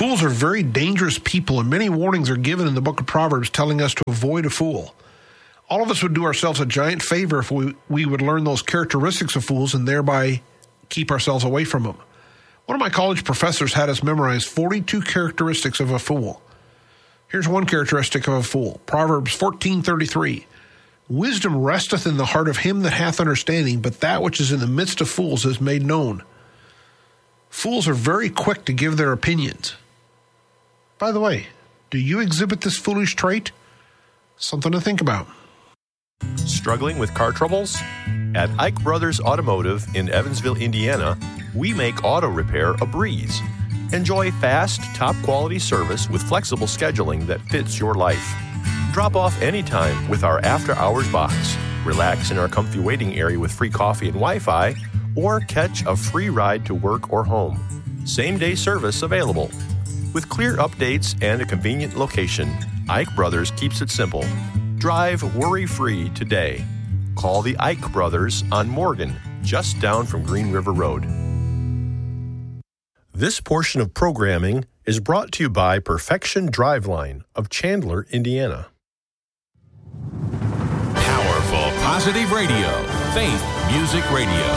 Fools are very dangerous people, and many warnings are given in the book of Proverbs telling us to avoid a fool. All of us would do ourselves a giant favor if we would learn those characteristics of fools and thereby keep ourselves away from them. One of my college professors had us memorize 42 characteristics of a fool. Here's one characteristic of a fool. Proverbs 14:33. Wisdom resteth in the heart of him that hath understanding, but that which is in the midst of fools is made known. Fools are very quick to give their opinions. By the way, do you exhibit this foolish trait? Something to think about. Struggling with car troubles? At Ike Brothers Automotive in Evansville, Indiana, we make auto repair a breeze. Enjoy fast, top-quality service with flexible scheduling that fits your life. Drop off anytime with our after-hours box. Relax in our comfy waiting area with free coffee and Wi-Fi, or catch a free ride to work or home. Same-day service available. With clear updates and a convenient location, Ike Brothers keeps it simple. Drive worry-free today. Call the Ike Brothers on Morgan, just down from Green River Road. This portion of programming is brought to you by Perfection Driveline of Chandler, Indiana. Powerful, positive radio. Faith Music Radio.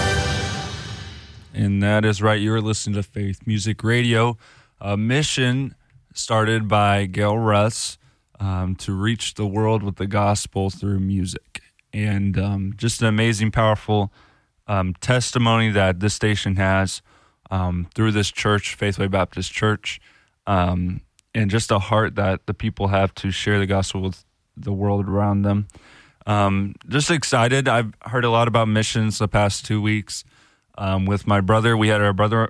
And that is right. You're listening to Faith Music Radio, a mission started by Gail Russ to reach the world with the gospel through music. And just an amazing, powerful testimony that this station has through this church, Faithway Baptist Church, and just a heart that the people have to share the gospel with the world around them. Just excited. I've heard a lot about missions the past 2 weeks with my brother. We had our brother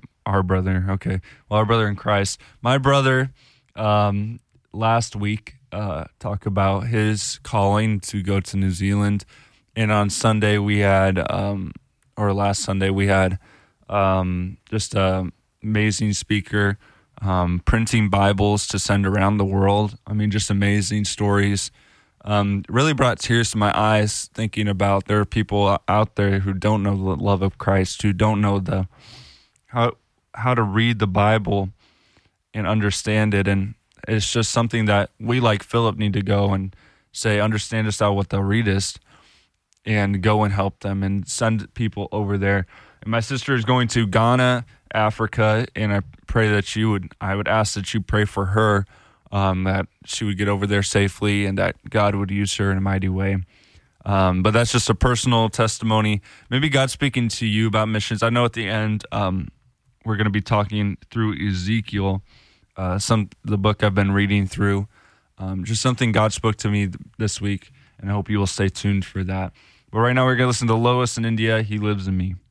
in Christ. My brother last week talk about his calling to go to New Zealand. And on Sunday we had, last Sunday we had just an amazing speaker printing Bibles to send around the world. I mean, just amazing stories. Really brought tears to my eyes thinking about there are people out there who don't know the love of Christ, who don't know how to read the Bible and understand it. And it's just something that we, like Philip, need to go and say, understandest thou what thou readest, and go and help them and send people over there. And my sister is going to Ghana, Africa, and I pray that I would ask that you pray for her, that she would get over there safely and that God would use her in a mighty way. But that's just a personal testimony. Maybe God's speaking to you about missions. I know at the end we're going to be talking through Ezekiel, the book I've been reading through. Just something God spoke to me this week, and I hope you will stay tuned for that. But right now we're going to listen to Lois in India, He Lives in Me.